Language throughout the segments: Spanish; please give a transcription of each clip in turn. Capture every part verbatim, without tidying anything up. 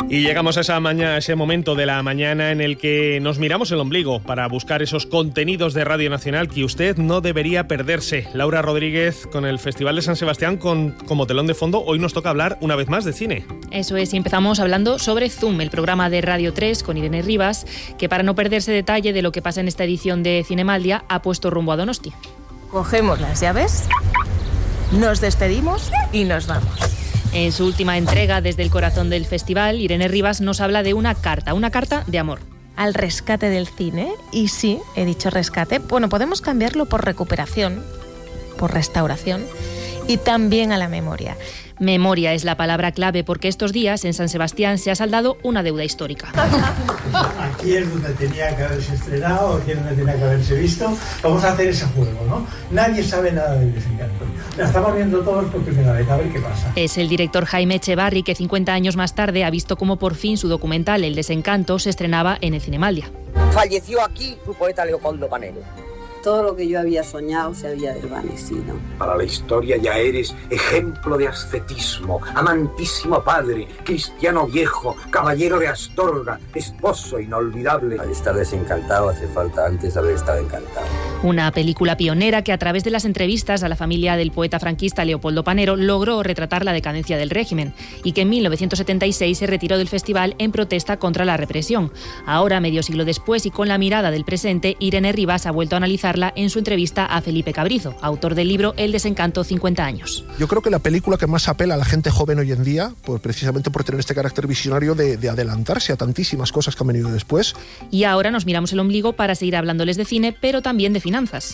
Y llegamos a esa mañana, a ese momento de la mañana en el que nos miramos el ombligo para buscar esos contenidos de Radio Nacional que usted no debería perderse. Laura Rodríguez, con el Festival de San Sebastián con, como telón de fondo, hoy nos toca hablar una vez más de cine. Eso es, y empezamos hablando sobre Zoom, el programa de Radio tres con Irene Rivas, que para no perderse detalle de lo que pasa en esta edición de Cinemaldia ha puesto rumbo a Donosti. Cogemos las llaves, nos despedimos y nos vamos. En su última entrega desde el corazón del festival, Irene Rivas nos habla de una carta, una carta de amor. Al rescate del cine, y sí, he dicho rescate, bueno, podemos cambiarlo por recuperación, por restauración y también a la memoria. Memoria es la palabra clave porque estos días en San Sebastián se ha saldado una deuda histórica. Aquí es donde tenía que haberse estrenado, aquí es donde tenía que haberse visto. Vamos a hacer ese juego, ¿no? Nadie sabe nada del Desencanto. La estamos viendo todos por primera vez, a ver qué pasa. Es el director Jaime Echevarri que cincuenta años más tarde ha visto cómo por fin su documental El Desencanto se estrenaba en el Cinemaldia. Falleció aquí tu poeta Leopoldo Panelo. Todo lo que yo había soñado se había desvanecido. Para la historia ya eres ejemplo de ascetismo, amantísimo padre, cristiano viejo, caballero de Astorga, esposo inolvidable. Al estar desencantado hace falta antes haber estado encantado. Una película pionera que a través de las entrevistas a la familia del poeta franquista Leopoldo Panero logró retratar la decadencia del régimen y que en mil novecientos setenta y seis se retiró del festival en protesta contra la represión. Ahora, medio siglo después y con la mirada del presente, Irene Rivas ha vuelto a analizar en su entrevista a Felipe Cabrizo, autor del libro El Desencanto, cincuenta años. Yo creo que la película que más apela a la gente joven hoy en día, pues precisamente por tener este carácter visionario de, de adelantarse a tantísimas cosas que han venido después. Y ahora nos miramos el ombligo para seguir hablándoles de cine, pero también de finanzas.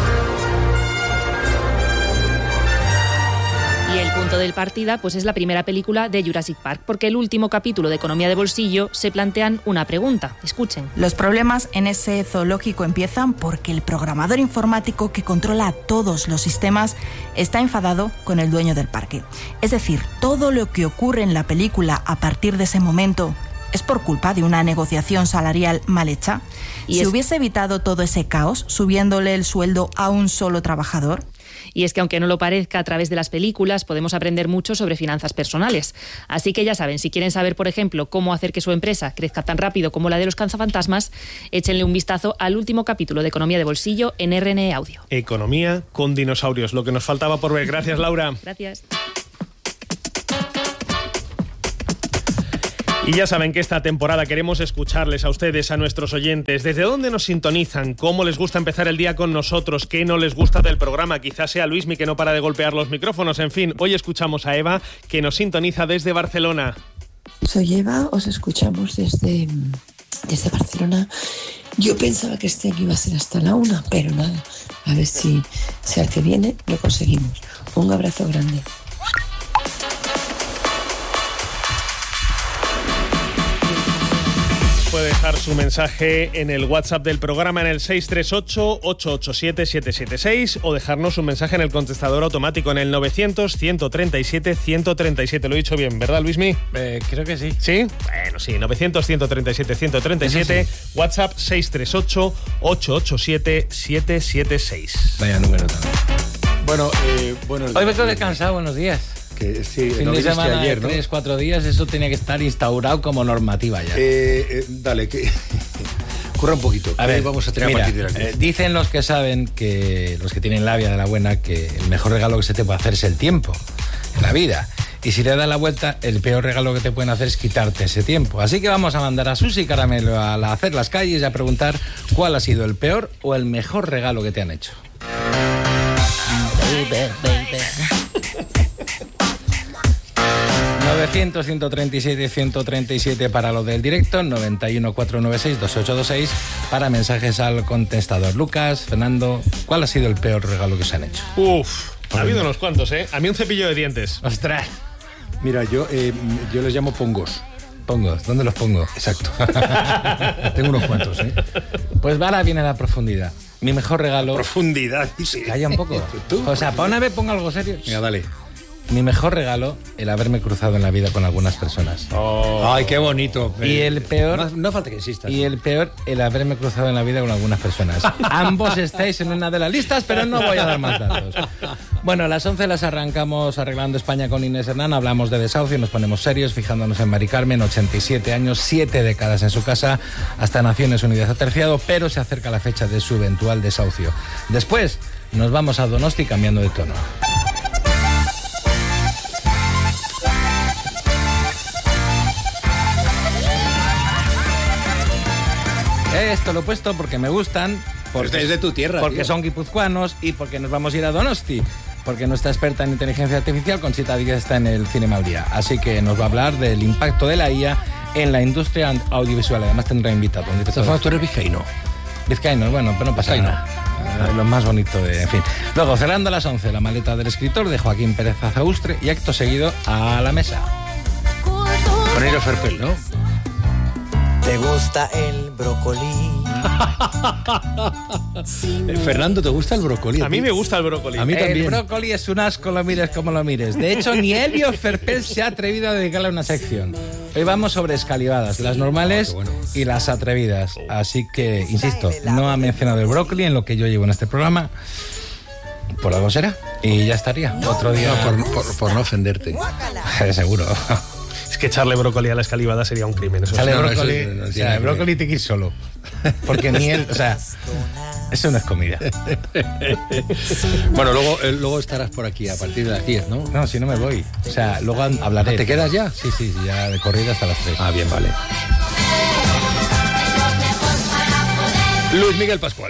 Y el punto de partida pues es la primera película de Jurassic Park, porque el último capítulo de Economía de Bolsillo se plantean una pregunta. Escuchen. Los problemas en ese zoológico empiezan porque el programador informático que controla todos los sistemas está enfadado con el dueño del parque. Es decir, todo lo que ocurre en la película a partir de ese momento es por culpa de una negociación salarial mal hecha. Y si es... hubiese evitado todo ese caos subiéndole el sueldo a un solo trabajador. Y es que aunque no lo parezca, a través de las películas podemos aprender mucho sobre finanzas personales. Así que ya saben, si quieren saber, por ejemplo, cómo hacer que su empresa crezca tan rápido como la de los cazafantasmas, échenle un vistazo al último capítulo de Economía de Bolsillo en R N E Audio. Economía con dinosaurios, lo que nos faltaba por ver. Gracias, Laura. Gracias. Y ya saben que esta temporada queremos escucharles a ustedes, a nuestros oyentes. ¿Desde dónde nos sintonizan? ¿Cómo les gusta empezar el día con nosotros? ¿Qué no les gusta del programa? Quizás sea Luismi que no para de golpear los micrófonos. En fin, hoy escuchamos a Eva, que nos sintoniza desde Barcelona. Soy Eva, os escuchamos desde, desde Barcelona. Yo pensaba que este año iba a ser hasta la una, pero nada. A ver si, si al que viene lo conseguimos. Un abrazo grande. Puede dejar su mensaje en el WhatsApp del programa en el seis tres ocho, ocho ocho siete, siete siete seis o dejarnos un mensaje en el contestador automático en el novecientos, ciento treinta y siete, ciento treinta y siete. Lo he dicho bien, ¿verdad, Luismi? Eh, creo que sí. ¿Sí? Bueno, sí, novecientos, ciento treinta y siete, ciento treinta y siete. Sí. WhatsApp seis tres ocho, ocho ocho siete, siete siete seis. Vaya número también. Bueno, eh, buenos días. Hoy me quedo descansado, buenos días. Que sí, fin no de semana ayer, de ¿no? tres, cuatro días, eso tenía que estar instaurado como normativa ya. Eh, eh, dale, que curra un poquito. A ver, vamos a tirar mira, a partir de aquí. Eh, dicen los que saben, que los que tienen labia de la buena, que el mejor regalo que se te puede hacer es el tiempo en la vida. Y si le das la vuelta, el peor regalo que te pueden hacer es quitarte ese tiempo. Así que vamos a mandar a Susi Caramelo a la, hacer las calles y a preguntar cuál ha sido el peor o el mejor regalo que te han hecho. Baby, baby. novecientos, ciento treinta y siete, ciento treinta y siete para lo del directo, noventa y uno, cuatrocientos noventa y seis, veintiocho veintiséis para mensajes al contestador. Lucas, Fernando, ¿cuál ha sido el peor regalo que os han hecho? Uf, ha habido unos cuantos, ¿eh? A mí un cepillo de dientes. ¡Ostras! Mira, yo, eh, yo les llamo pongos. Pongos, ¿dónde los pongo? Exacto. Tengo unos cuantos, ¿eh? Pues ahora viene la profundidad. Mi mejor regalo... Profundidad, sí. Calla un poco. ¿Tú? O sea, para una vez ponga algo serio. Venga, dale. Mi mejor regalo, el haberme cruzado en la vida con algunas personas. Oh. Ay, qué bonito. Y el peor... No, no falta que insistas. Y el peor, el haberme cruzado en la vida con algunas personas. Ambos estáis en una de las listas, pero no voy a dar más datos. Bueno, a las once las arrancamos Arreglando España con Inés Hernán. Hablamos de desahucio, nos ponemos serios, fijándonos en Mari Carmen, ochenta y siete años, siete décadas en su casa, hasta Naciones Unidas ha terciado, pero se acerca la fecha de su eventual desahucio. Después nos vamos a Donosti cambiando de tono. Esto lo he puesto porque me gustan, porque es de tu tierra, porque tío. son guipuzcoanos y porque nos vamos a ir a Donosti, porque nuestra experta en inteligencia artificial, Conchita Díaz, está en el Cinema al Día. Así que nos va a hablar del impacto de la I A en la industria audiovisual. Además tendrá invitado un director. Tú eres vizcaíno. Vizcaíno, bueno, pero no pasa Vizcaíno. nada. Lo más bonito de... En fin. Luego, cerrando a las once, la maleta del escritor de Joaquín Pérez Azaustre y acto seguido a la mesa. Con Eero Ferpel, ¿no? ¿Te gusta el brócoli? Eh, Fernando, ¿te gusta el brócoli? A mí me gusta el brócoli. A mí también. El brócoli es un asco, lo mires como lo mires. De hecho, ni Elio Ferpel se ha atrevido a dedicarle una sección. Hoy vamos sobre escalivadas, las normales Oh, qué bueno. y las atrevidas. Así que, insisto, no ha mencionado el brócoli en lo que yo llevo en este programa. Por algo será. Y ya estaría. Otro día. No, por, por- por no ofenderte. Seguro. Es que echarle brócoli a la escalivada sería un crimen. Eso Sale sí. no, no, brócoli, eso no- no o tiene sea, el que brócoli te quieres solo. Porque ni él, o sea, eso no es comida. Bueno, luego, eh, luego estarás por aquí a partir de las diez, ¿no? No, si no me voy. O sea, luego hablaré. ¿Te quedas ya? Sí, sí, sí, ya de corrida hasta las tres. Ah, bien, vale. Luis Miguel Pascual.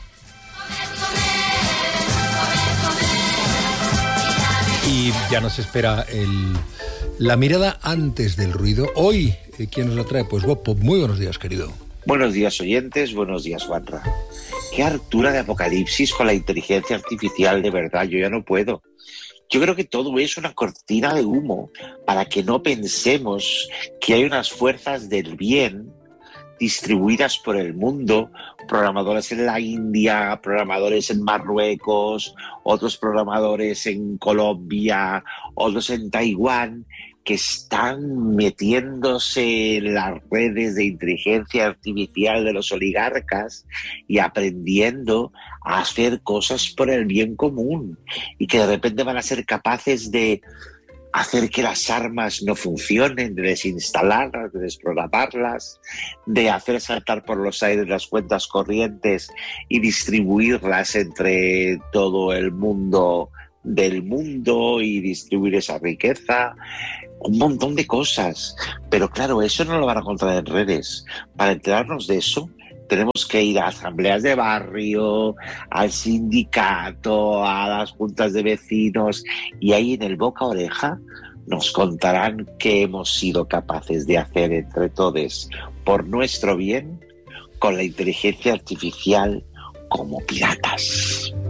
Y ya nos espera el, la mirada antes del ruido. Hoy, eh, ¿quién nos lo trae? Pues Bob Pop. Muy buenos días, querido. Buenos días, oyentes. Buenos días, Juanra. Qué hartura de apocalipsis con la inteligencia artificial, de verdad. Yo ya no puedo. Yo creo que todo es una cortina de humo para que no pensemos que hay unas fuerzas del bien distribuidas por el mundo, programadores en la India, programadores en Marruecos, otros programadores en Colombia, otros en Taiwán, que están metiéndose en las redes de inteligencia artificial de los oligarcas y aprendiendo a hacer cosas por el bien común, y que de repente van a ser capaces de hacer que las armas no funcionen, de desinstalarlas, de desprogramarlas, de hacer saltar por los aires las cuentas corrientes y distribuirlas entre todo el mundo del mundo y distribuir esa riqueza, un montón de cosas. Pero claro, eso no lo van a encontrar en redes. Para enterarnos de eso, tenemos que ir a asambleas de barrio, al sindicato, a las juntas de vecinos, y ahí en el boca a oreja nos contarán qué hemos sido capaces de hacer entre todos por nuestro bien con la inteligencia artificial como piratas.